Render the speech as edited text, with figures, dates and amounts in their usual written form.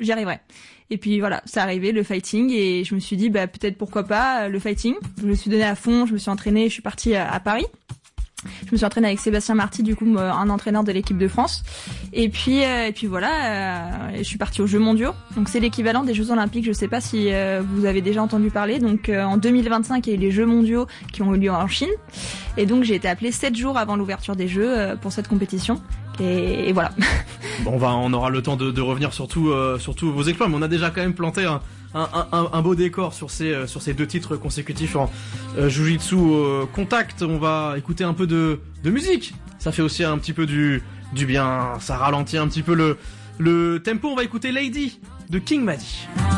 j'y arriverai. Et puis voilà, c'est arrivé le fighting et je me suis dit peut-être pourquoi pas le fighting. Je me suis donné à fond, je me suis entraînée, je suis partie à Paris. Je me suis entraînée avec Sébastien Marty, du coup un entraîneur de l'équipe de France. Et puis voilà, je suis partie aux Jeux mondiaux. Donc c'est l'équivalent des Jeux olympiques. Je sais pas si vous avez déjà entendu parler. Donc en 2025, il y a eu les Jeux mondiaux qui ont eu lieu en Chine. Et donc j'ai été appelée 7 jours avant l'ouverture des Jeux pour cette compétition. Et voilà. Bon, on aura le temps de revenir sur tous vos exploits, mais on a déjà quand même planté un beau décor sur ces 2 titres consécutifs en Jiu-Jitsu Contact. On va écouter un peu de musique. Ça fait aussi un petit peu du bien. Ça ralentit un petit peu le tempo. On va écouter Lady de King Madi.